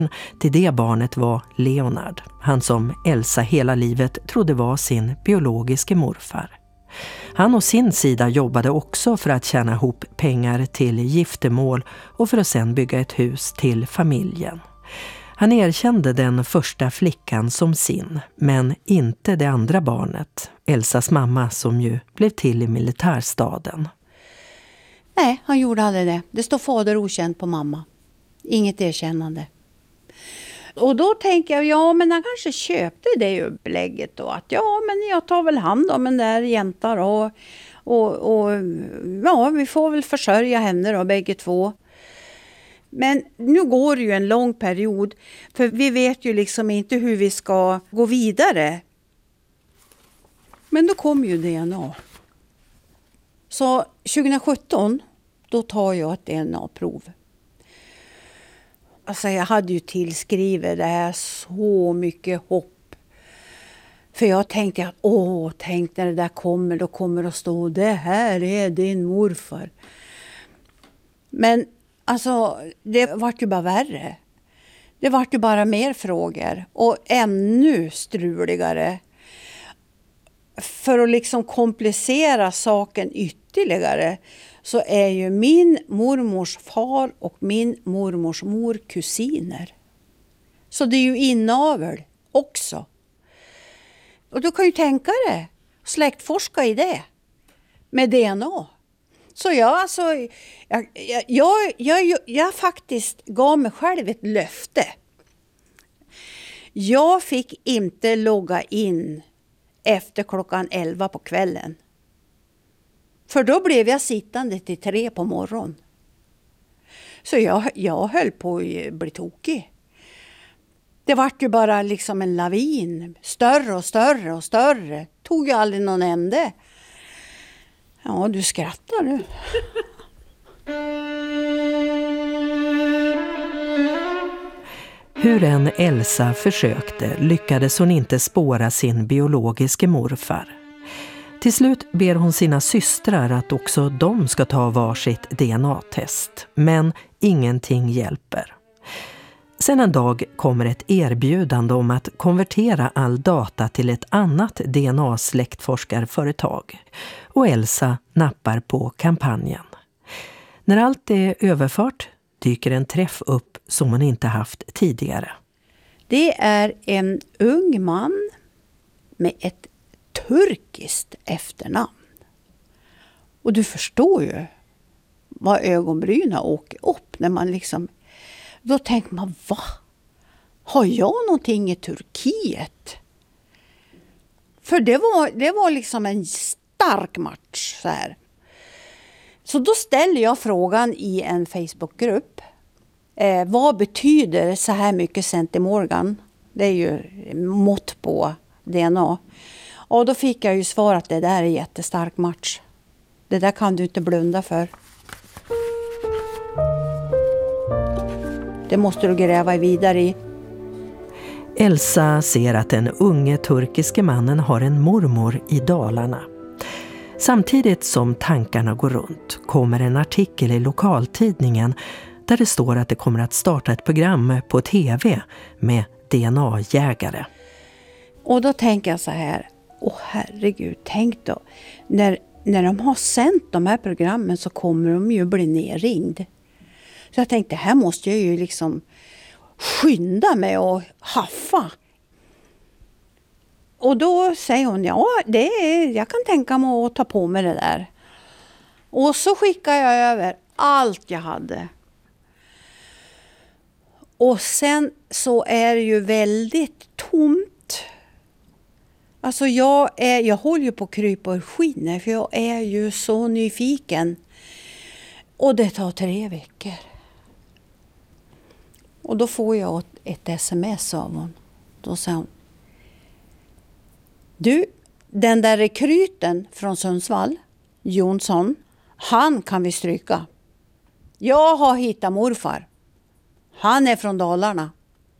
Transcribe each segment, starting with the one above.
Till det barnet var Leonard, han som Elsa hela livet trodde var sin biologiske morfar. Han å sin sida jobbade också för att tjäna ihop pengar till giftermål och för att sedan bygga ett hus till familjen. Han erkände den första flickan som sin, men inte det andra barnet, Elsas mamma som ju blev till i militärstaden. Nej, han gjorde aldrig det. Det står fader okänd på mamma. Inget erkännande. Och då tänker jag, ja men han kanske köpte det upplägget då. Att ja men jag tar väl hand om den där jäntan och ja vi får väl försörja henne då bägge två. Men nu går det ju en lång period. För vi vet ju liksom inte hur vi ska gå vidare. Men då kom ju DNA. Så 2017 då tar jag ett DNA-prov. Alltså jag hade ju tillskrivit det här så mycket hopp. För jag tänkte att tänk när det där kommer, då kommer det att stå det här är din morfar. Men alltså det vart ju bara värre. Det vart ju bara mer frågor och ännu struligare. För att liksom komplicera saken ytterligare så är ju min mormors far och min mormors mor kusiner. Så det är ju inavel också. Och du kan ju tänka dig, släktforska i det med DNA. Så jag faktiskt gav mig själv ett löfte. Jag fick inte logga in efter klockan 11 på kvällen. För då blev jag sittande till 3 på morgonen. Så jag höll på att bli tokig. Det var ju bara liksom en lavin. Större och större och större. Tog ju aldrig någon ände. Ja, du skrattar nu. Hur än Elsa försökte lyckades hon inte spåra sin biologiske morfar. Till slut ber hon sina systrar att också de ska ta varsitt DNA-test, men ingenting hjälper. Sen en dag kommer ett erbjudande om att konvertera all data till ett annat DNA-släktforskarföretag och Elsa nappar på kampanjen. När allt är överfört dyker en träff upp som hon inte haft tidigare. Det är en ung man med ett turkiskt efternamn. Och du förstår ju vad ögonbrynen åker upp när man liksom... Då tänker man, va? Har jag någonting i Turkiet? För det var liksom en stark match så här. Så då ställer jag frågan i en Facebookgrupp. Vad betyder så här mycket centimorgan? Det är ju mått på DNA. Och då fick jag ju svar att det där är en jättestark match. Det där kan du inte blunda för. Det måste du gräva vidare i. Elsa ser att den unge turkiske mannen har en mormor i Dalarna. Samtidigt som tankarna går runt kommer en artikel i lokaltidningen där det står att det kommer att starta ett program på tv med DNA-jägare. Och då tänker jag så här, herregud, tänk då. När de har sänt de här programmen så kommer de ju bli nerringd. Så jag tänkte, här måste jag ju liksom skynda mig och haffa. Och då säger hon, jag kan tänka mig att ta på mig det där. Och så skickar jag över allt jag hade. Och sen så är det ju väldigt tomt. Alltså jag håller ju på att krypa ur skinnet för jag är ju så nyfiken. Och det tar 3 veckor. Och då får jag ett sms av hon. Då säger hon, du, den där rekryten från Sundsvall, Jonsson, han kan vi stryka. Jag har hittat morfar. Han är från Dalarna.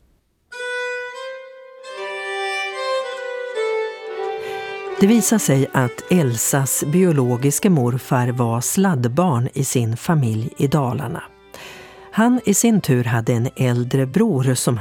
Det visar sig att Elsas biologiske morfar var sladdbarn i sin familj i Dalarna. Han i sin tur hade en äldre bror som